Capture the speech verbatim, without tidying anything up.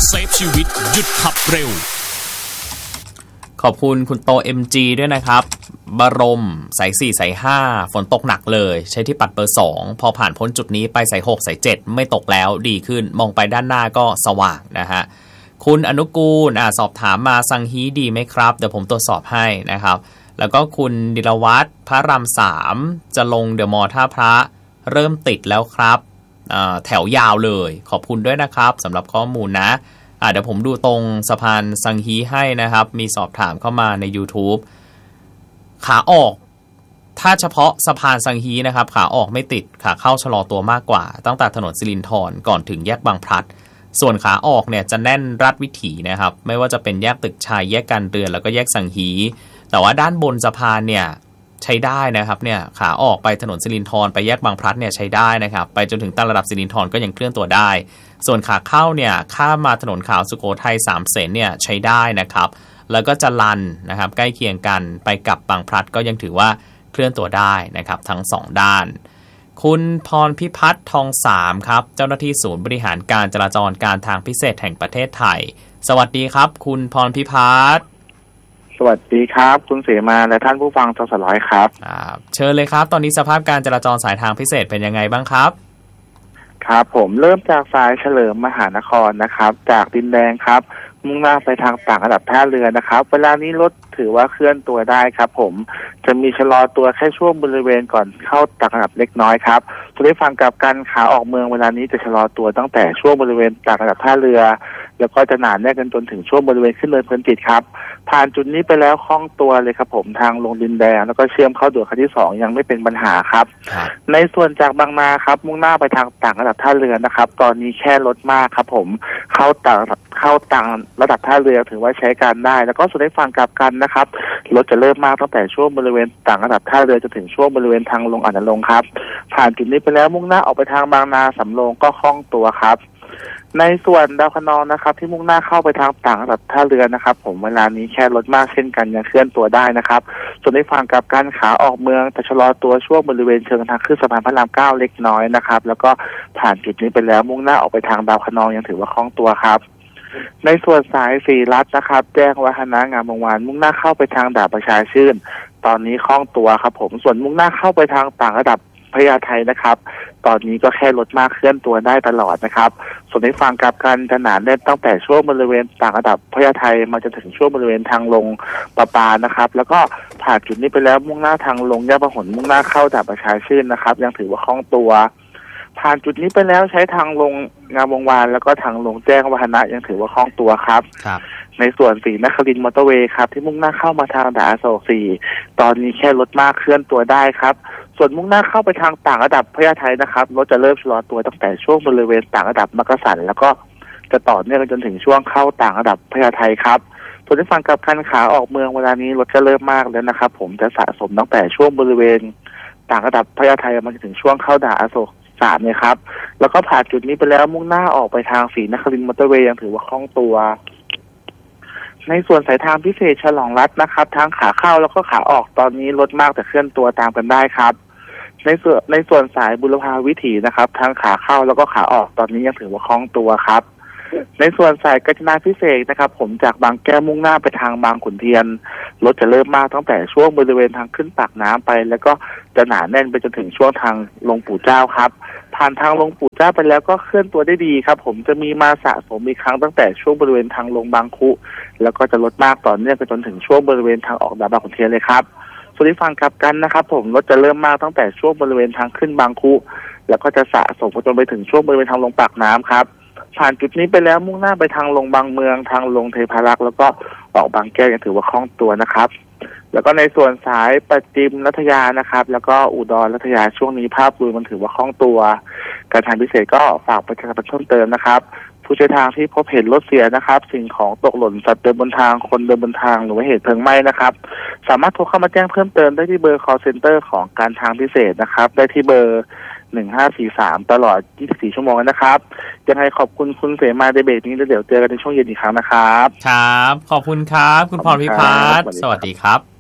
เซฟชีวิตหยุดขับเร็วขอบคุณคุณโต เอ็ม จี ด้วยนะครับบรมสายสี่สายห้าฝนตกหนักเลยใช้ที่ปัดเบอร์สองพอผ่านพ้นจุดนี้ไปสายหกสายเจ็ดไม่ตกแล้วดีขึ้นมองไปด้านหน้าก็สว่างนะฮะคุณอนุกูลอ่าสอบถามมาซังฮีดีไหมครับเดี๋ยวผมตรวจสอบให้นะครับแล้วก็คุณดิลวัฒน์พระรามสามจะลงเดอะมอลล์ท่าพระเริ่มติดแล้วครับแถวยาวเลยขอบคุณด้วยนะครับสำหรับข้อมูลนะอ่าเดี๋ยวผมดูตรงสะพานซังฮีให้นะครับมีสอบถามเข้ามาใน YouTube ขาออกถ้าเฉพาะสะพานซังฮีนะครับขาออกไม่ติดขาเข้าชะลอตัวมากกว่าตั้งแต่ถนนสิรินธรก่อนถึงแยกบางพลัดส่วนขาออกเนี่ยจะแน่นรัดวิถีนะครับไม่ว่าจะเป็นแยกตึกชัยแยกการเรือนแล้วก็แยกซังฮีแต่ว่าด้านบนสะพานเนี่ยใช้ได้นะครับเนี่ยขาออกไปถนนสิรินธรไปแยกบางพลัดเนี่ยใช้ได้นะครับไปจนถึงตั้งระดับสิรินธรก็ยังเคลื่อนตัวได้ส่วนขาเข้าเนี่ยข้ามมาถนนขาวสุโขทัยสามเสนเนี่ยใช้ได้นะครับแล้วก็จะลันนะครับใกล้เคียงกันไปกับบางพลัดก็ยังถือว่าเคลื่อนตัวได้นะครับทั้งสองด้านคุณพรพิพัฒน์ทองสามครับเจ้าหน้าที่ศูนย์บริหารการจราจรการทางพิเศษแห่งประเทศไทยสวัสดีครับคุณพรพิพัฒน์สวัสดีครับคุณเสมาและท่านผู้ฟังสร้อยครับเชิญเลยครับตอนนี้สภาพการจราจรสายทางพิเศษเป็นยังไงบ้างครับครับผมเริ่มจากสายเฉลิมมหานครนะครับจากดินแดงครับมุ่งหน้าไปทางต่างระดับท่าเรือนะครับเวลานี้รถถือว่าเคลื่อนตัวได้ครับผมจะมีชะลอตัวแค่ช่วงบริเวณก่อนเข้าต่างระดับเล็กน้อยครับตัวได้ฟังกับการขาออกเมืองเวลานี้จะชะลอตัวตั้งแต่ช่วงบริเวณต่างระดับท่าเรือแล้วก็จะหนาแน่นกันจนถึงช่วงบริเวณขึ้นเนินเพลินจิตครับผ่านจุดนี้ไปแล้วคล่องตัวเลยครับผมทางลงดินแดงแล้วก็เชื่อมเข้าด่วนขั้นที่สองยังไม่เป็นปัญหาครับในส่วนจากบางนาครับมุ่งหน้าไปทางต่างระดับท่าเรือนะครับตอนนี้แค่ลดมากครับผมเข้าต่างเข้าต่างระดับท่าเรือถือว่าใช้การได้แล้วก็ส่วนได้ฟังกับกันนะครับรถจะเริ่มมากตั้งแต่ช่วงบริเวณต่างระดับท่าเรือจนถึงช่วงบริเวณทางลงอ่างนางรมครับผ่านจุดนี้ไปแล้วมุ่งหน้าออกไปทางบางนาสำโรงก็คล่องตัวครับในส่วนดาวคะนองนะครับที่มุ่งหน้าเข้าไปทางต่างระดับท่าเรือนะครับผมเวลานี้แค่ลดมากเช่นกันยังเคลื่อนตัวได้นะครับส่วนในฝั่งกับการขาออกเมืองจะชะลอตัวช่วงบริเวณเชิงทางขึ้นสะพานพระรามเก้าเล็กน้อยนะครับแล้วก็ผ่านจุดนี้ไปแล้วมุ่งหน้าออกไปทางดาวคะนองยังถือว่าคล่องตัวครับในส่วนสายสี่ลัดนะครับแจ้งวัฒนางามวงวานมุ่งหน้าเข้าไปทางดาบประชาชื่นตอนนี้คล่องตัวครับผมส่วนมุ่งหน้าเข้าไปทางต่างระดับพญาไทนะครับตอนนี้ก็แค่ลดมากเคลื่อนตัวได้ตลอดนะครับส่วนในฝั่งกับการจะหนาแน่นตั้งแต่ช่วงบริเวณต่างระดับพญาไทมาจนถึงช่วงบริเวณทางลงประปานะครับแล้วก็ผ่านจุดนี้ไปแล้วมุ่งหน้าทางลงแยกพหลมุ่งหน้าเข้าดาบประชาชื่นนะครับยังถือว่าคล่องตัวผ่านจุดนี้ไปแล้วใช้ทางลงงามวงวานแล้วก็ทางลงแจ้งวัฒนะยังถือว่าคล่องตัวครับครับในส่วนสีนครินทร์มอเตอร์เวย์ครับที่มุ่งหน้าเข้ามาทางดาอโศกสี่ตอนนี้แค่ลดมากเคลื่อนตัวได้ครับส่วนมุ่งหน้าเข้าไปทางต่างระดับพญาไทนะครับรถจะเริ่มชะลอตัวตั้งแต่ช่วงบริเวณต่างระดับมักกะสันแล้วก็จะต่อเนื่องจนถึงช่วงเข้าต่างระดับพญาไทครับส่วนที่ฝั่งกับคันขาออกเมืองเวลานี้รถจะเริ่มมากแล้วนะครับผมจะสะสมตั้งแต่ช่วงบริเวณต่างระดับพญาไทมาจนถึงช่วงเข้าดาอโศกสามเนี่ยครับแล้วก็ผ่านจุดนี้ไปแล้วมุ่งหน้าออกไปทางศรีนครินทร์มอเตอร์เวย์ยังถือว่าคล่องตัวในส่วนสายทางพิเศษฉลองรัฐนะครับทั้งขาเข้าแล้วก็ขาออกตอนนี้ลดมากแต่เคลื่อนตัวตามกันได้ครับในส่วนในส่วนสายบุรพาวิถีนะครับทั้งขาเข้าแล้วก็ขาออกตอนนี้ยังถือว่าคล่องตัวครับในส่วนสายกาญจนาพิเศษนะครับผมจากบางแก้วมุ่งหน้าไปทางบางขุนเทียนรถจะเริ่มมากตั้งแต่ช่วงบริเวณทางขึ้นปากน้ำไปแล้วก็จะหนาแน่นไปจนถึงช่วงทางลงปู่เจ้าครับผ่านทางลงปู่เจ้าไปแล้วก็เคลื่อนตัวได้ดีครับผมจะมีมาสะสมอีกครั้งตั้งแต่ช่วงบริเวณทางลงบางคุแล้วก็จะลดมากต่อเนื่องไปจนถึงช่วงบริเวณทางออกดาบางขุนเทียนเลยครับส่วนที่ฝั่งกลับกันนะครับผมรถจะเริ่มมากตั้งแต่ช่วงบริเวณทางขึ้นบางคุแล้วก็จะสะสมจนไปถึงช่วงบริเวณทางลงปากน้ำครับผ่านจุดนี้ไปแล้วมุ่งหน้าไปทางลงบางเมืองทางลงเทพารักษ์แล้วก็ออกบางแก้วยังถือว่าคล่องตัวนะครับแล้วก็ในส่วนสายประจิมรัตยานะครับแล้วก็อุดรรัตยาช่วงนี้ภาพรวมมันถือว่าคล่องตัวการทางพิเศษก็ฝากประชาสัมพันธ์เพิ่มเติมนะครับผู้ใช้ทางที่พบเห็นรถเสียนะครับสิ่งของตกหล่นสัตว์เดินบนทางคนเดินบนทางหรือว่าเหตุเพลิงไหม้นะครับสามารถโทรเข้ามาแจ้งเพิ่มเติมได้ที่เบอร์ call center ของการทางพิเศษนะครับได้ที่เบอร์หนึ่งห้าสี่สามตลอดยี่สิบสี่ชั่วโมงนะครับยังไงขอบคุณคุณเสมาในเบรกนี้แล้วเดี๋ยวเจอกันในช่วงเย็นอีกครั้งนะครับครับขอบคุณครับคุณพรพิพัฒน์สวัสดีครับ